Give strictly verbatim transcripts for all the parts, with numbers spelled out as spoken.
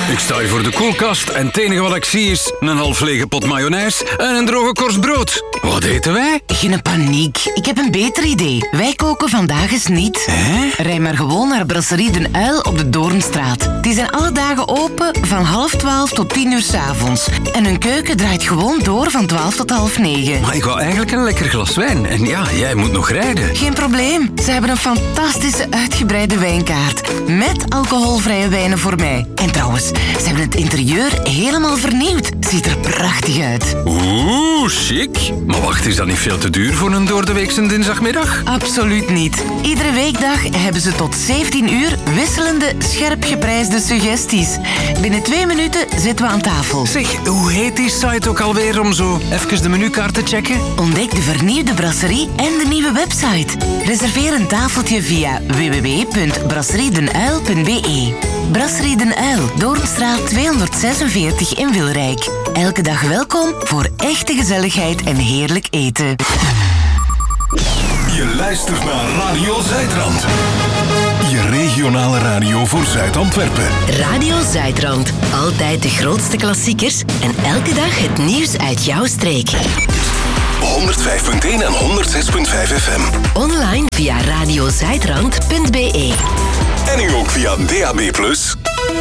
Ik sta hier voor de koelkast en het enige wat ik zie is een half lege pot mayonaise en een droge korst brood. Wat eten wij? Geen paniek. Ik heb een beter idee. Wij koken vandaag eens niet. Hè? Rij maar gewoon naar Brasserie Den Uil op de Doornstraat. Die zijn alle dagen open van half twaalf tot tien uur 's avonds. En hun keuken draait gewoon door van twaalf tot half negen. Maar ik wou eigenlijk een lekker glas wijn. En ja, jij moet nog rijden. Geen probleem. Ze hebben een fantastische uitgebreide wijnkaart. Met alcoholvrije wijnen voor mij. En trouwens, ze hebben het interieur helemaal vernieuwd. Ziet er prachtig uit. Oeh, chic. Maar wacht, is dat niet veel te duur voor een doordeweekse dinsdagmiddag? Absoluut niet. Iedere weekdag hebben ze tot zeventien uur wisselende, scherp geprijsde suggesties. Binnen twee minuten zitten we aan tafel. Zeg, hoe heet die site ook alweer om zo even de menukaart te checken? Ontdek de vernieuwde brasserie en de nieuwe website. Reserveer een tafeltje via w w w punt brasseriedenuil punt b e. Brasserie Den Uil, Doornstraat tweehonderdzesenveertig in Wilrijk. Elke dag welkom voor echte gezelligheid en heerlijk eten. Je luistert naar Radio Zuidrand. Je regionale radio voor Zuid-Antwerpen. Radio Zuidrand. Altijd de grootste klassiekers en elke dag het nieuws uit jouw streek. honderdvijf punt één en honderdzes punt vijf F M. Online via radiozuidrand punt b e. En nu ook via D A B plus.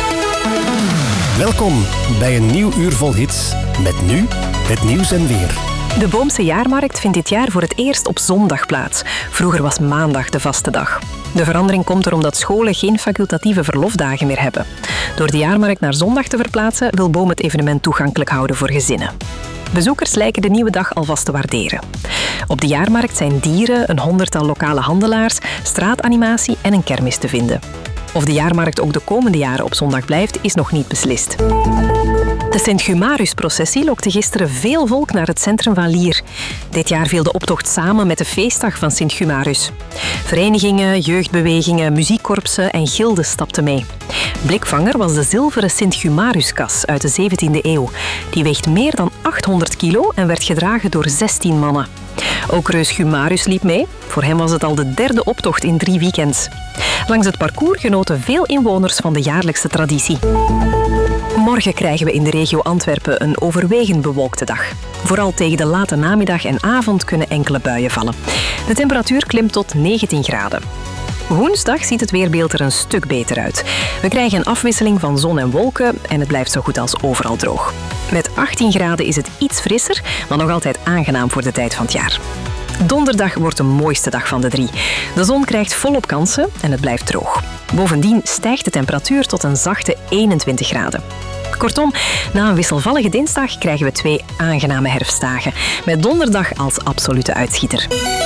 Welkom bij een nieuw uur vol hits. Met nu het nieuws en weer. De Boomse Jaarmarkt vindt dit jaar voor het eerst op zondag plaats. Vroeger was maandag de vaste dag. De verandering komt er omdat scholen geen facultatieve verlofdagen meer hebben. Door de jaarmarkt naar zondag te verplaatsen wil Boom het evenement toegankelijk houden voor gezinnen. Bezoekers lijken de nieuwe dag alvast te waarderen. Op de jaarmarkt zijn dieren, een honderdtal lokale handelaars, straatanimatie en een kermis te vinden. Of de jaarmarkt ook de komende jaren op zondag blijft, is nog niet beslist. De Sint-Humarus-processie lokte gisteren veel volk naar het centrum van Lier. Dit jaar viel de optocht samen met de feestdag van Sint-Humarus. Verenigingen, jeugdbewegingen, muziekkorpsen en gilden stapten mee. Blikvanger was de zilveren Sint-Humarus-kas uit de zeventiende eeuw. Die weegt meer dan achthonderd kilo en werd gedragen door zestien mannen. Ook reus Humarus liep mee. Voor hem was het al de derde optocht in drie weekends. Langs het parcours genoten veel inwoners van de jaarlijkse traditie. Morgen krijgen we in de regio Antwerpen een overwegend bewolkte dag. Vooral tegen de late namiddag en avond kunnen enkele buien vallen. De temperatuur klimt tot negentien graden. Woensdag ziet het weerbeeld er een stuk beter uit. We krijgen een afwisseling van zon en wolken en het blijft zo goed als overal droog. Met achttien graden is het iets frisser, maar nog altijd aangenaam voor de tijd van het jaar. Donderdag wordt de mooiste dag van de drie. De zon krijgt volop kansen en het blijft droog. Bovendien stijgt de temperatuur tot een zachte eenentwintig graden. Kortom, na een wisselvallige dinsdag krijgen we twee aangename herfstdagen. Met donderdag als absolute uitschieter.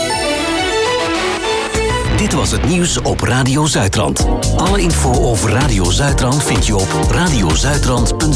Dit was het nieuws op Radio Zuidrand. Alle info over Radio Zuidrand vind je op radiozuidrand punt